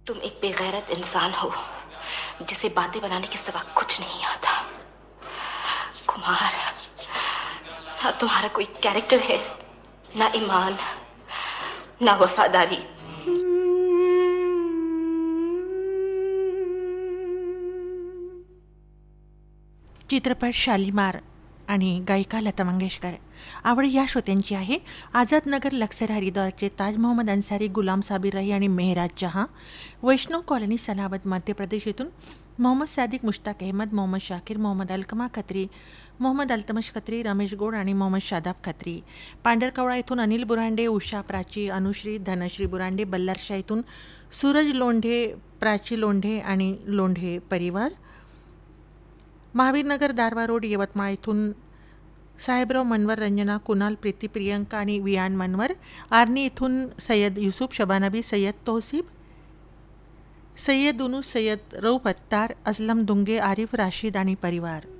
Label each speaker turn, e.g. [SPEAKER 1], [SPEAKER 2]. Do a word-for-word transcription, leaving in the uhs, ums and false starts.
[SPEAKER 1] तुम एक बेगैरत इंसान हो जिसे बातें बनाने के सिवा कुछ नहीं आता। कुमार, ना तुम्हारा कोई कैरेक्टर है, ना ईमान, ना वफादारी।
[SPEAKER 2] चित्रपट शालीमार आणि गायिका लता मंगेशकर आवड या श्रोत्यांची आहे. आझादनगर लक्सर हरिद्वारचे ताज मोहम्मद अन्सारी, गुलाम साबिर राही आणि मेहराज जहाँ, वैष्णव कॉलनी सलाबत मध्य प्रदेश येथून मोहम्मद सादिक, मुश्ताक अहमद, मोहम्मद शाकिर, मोहम्मद अलकमा खत्री, मोहम्मद अल्तमश खत्री, रमेश गोड आणि मोहम्मद शादाब खत्री. पांढरकवडा येथून अनिल बुरांडे, उषा, प्राची, अनुश्री, धनश्री बुरांडे. बल्लारशाह येथून सूरज लोंढे, प्राची लोंढे आणि लोंढे परिवार. महावीरनगर दारवा रोड यवतमाळ येथून साहेबराव मनवर, रंजना, कुणाल, प्रीती, प्रियंका आणि वियान मनवर. आर्नी येथून सय्यद युसुफ, शबानबी, सय्यद तौसिफ, सय्यद उनू, सय्यद रऊफ अत्तार, असलम दुंगे, आरिफ, राशीद आणि परिवार.